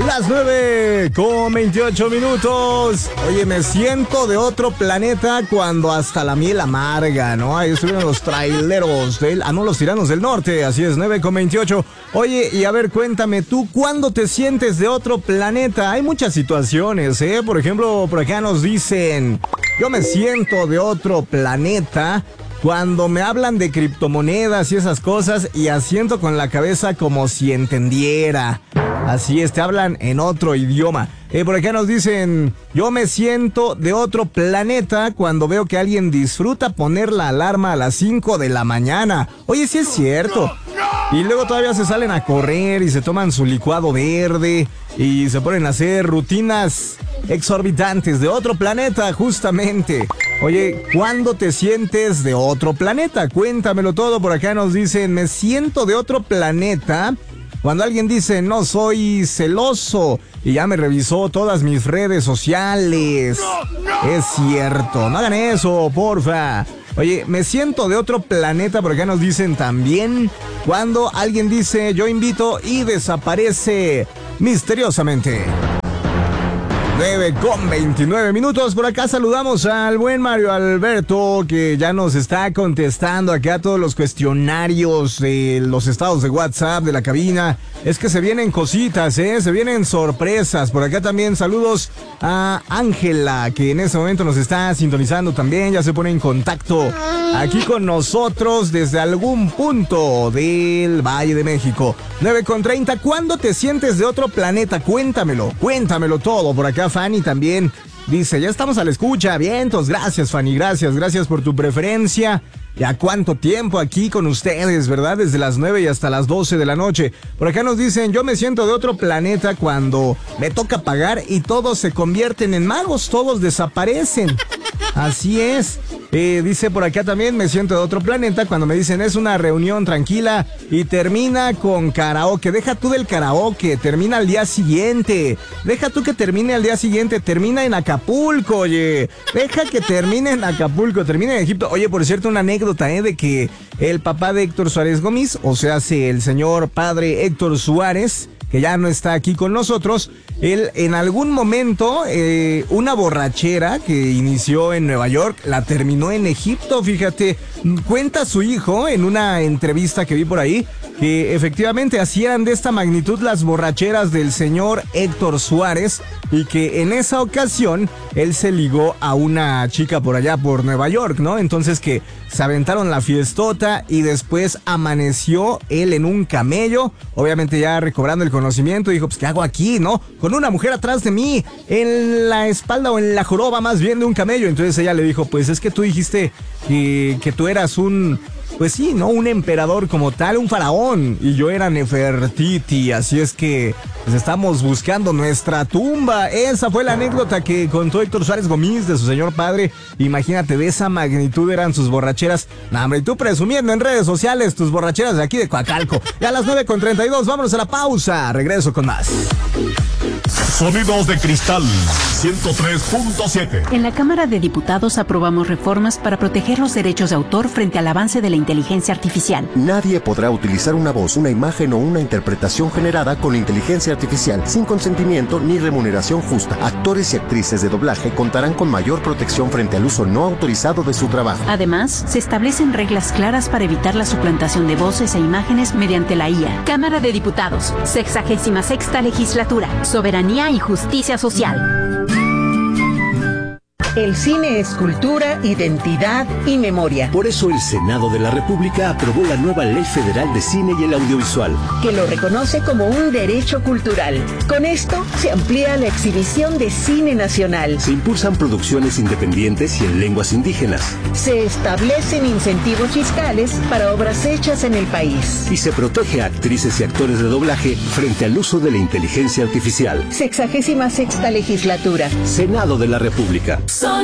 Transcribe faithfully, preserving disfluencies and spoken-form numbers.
Las nueve con veintiocho minutos. Oye, me siento de otro planeta cuando hasta la miel amarga, ¿no? Ahí estuvieron los traileros del... Ah, no, los tiranos del norte. Así es, nueve con veintiocho. Oye, y a ver, cuéntame, ¿tú cuándo te sientes de otro planeta? Hay muchas situaciones, ¿eh? Por ejemplo, por acá nos dicen... Yo me siento de otro planeta cuando me hablan de criptomonedas y esas cosas y asiento con la cabeza como si entendiera. Así es, te hablan en otro idioma. Eh, por acá nos dicen, yo me siento de otro planeta cuando veo que alguien disfruta poner la alarma a las cinco de la mañana. Oye, sí es cierto. Y luego todavía se salen a correr y se toman su licuado verde y se ponen a hacer rutinas exorbitantes de otro planeta, justamente. Oye, ¿cuándo te sientes de otro planeta? Cuéntamelo todo. Por acá nos dicen, me siento de otro planeta cuando alguien dice, no soy celoso y ya me revisó todas mis redes sociales. No, no. Es cierto, no hagan eso, porfa. Oye, me siento de otro planeta, por acá nos dicen también, cuando alguien dice, yo invito y desaparece misteriosamente. nueve con veintinueve minutos. Por acá saludamos al buen Mario Alberto, que ya nos está contestando acá todos los cuestionarios de los estados de WhatsApp de la cabina. Es que se vienen cositas, ¿eh? Se vienen sorpresas. Por acá también saludos a Ángela, que en este momento nos está sintonizando también. Ya se pone en contacto aquí con nosotros desde algún punto del Valle de México. nueve con treinta. ¿Cuándo te sientes de otro planeta? Cuéntamelo, cuéntamelo todo. Por acá Fanny también dice, ya estamos a la escucha. Vientos, gracias Fanny, gracias, gracias por tu preferencia. Ya cuánto tiempo aquí con ustedes, ¿verdad? Desde las nueve y hasta las doce de la noche. Por acá nos dicen, yo me siento de otro planeta cuando me toca pagar y todos se convierten en magos, todos desaparecen. Así es. Eh, dice por acá también, me siento de otro planeta cuando me dicen, es una reunión tranquila y termina con karaoke. Deja tú del karaoke, termina al día siguiente. Deja tú que termine al día siguiente, termina en Acapulco, oye. Deja que termine en Acapulco, termine en Egipto. Oye, por cierto, una anécdota, ¿eh? De que el papá de Héctor Suárez Gómez, o sea, el señor padre Héctor Suárez, que ya no está aquí con nosotros, él en algún momento, eh, una borrachera que inició en Nueva York, la terminó en Egipto, fíjate. Cuenta su hijo en una entrevista que vi por ahí, que efectivamente hacían de esta magnitud las borracheras del señor Héctor Suárez, y que en esa ocasión él se ligó a una chica por allá por Nueva York, ¿no? Entonces que se aventaron la fiestota y después amaneció él en un camello, obviamente ya recobrando el conocimiento, dijo, pues ¿qué hago aquí, no? Con una mujer atrás de mí, en la espalda o en la joroba más bien de un camello. Entonces ella le dijo, pues es que tú dijiste que, que tú eras un... Pues sí, ¿no? Un emperador como tal, un faraón. Y yo era Nefertiti, así es que pues estamos buscando nuestra tumba. Esa fue la anécdota que contó Héctor Suárez Gómez de su señor padre. Imagínate, de esa magnitud eran sus borracheras. Nah, hombre, y tú presumiendo en redes sociales tus borracheras de aquí de Coacalco. Ya a las nueve con treinta y dos, vámonos a la pausa. Regreso con más. Sonidos de Cristal ciento tres punto siete. En la Cámara de Diputados aprobamos reformas para proteger los derechos de autor frente al avance de la inteligencia artificial. Nadie podrá utilizar una voz, una imagen o una interpretación generada con inteligencia artificial sin consentimiento ni remuneración justa. Actores y actrices de doblaje contarán con mayor protección frente al uso no autorizado de su trabajo. Además, se establecen reglas claras para evitar la suplantación de voces e imágenes mediante la I A. Cámara de Diputados, sexagésima sexta legislatura. Soberanía y justicia social. El cine es cultura, identidad y memoria. Por eso el Senado de la República aprobó la nueva Ley Federal de Cine y el Audiovisual, que lo reconoce como un derecho cultural. Con esto se amplía la exhibición de cine nacional. Se impulsan producciones independientes y en lenguas indígenas. Se establecen incentivos fiscales para obras hechas en el país. Y se protege a actrices y actores de doblaje frente al uso de la inteligencia artificial. Sexagésima sexta legislatura. Senado de la República.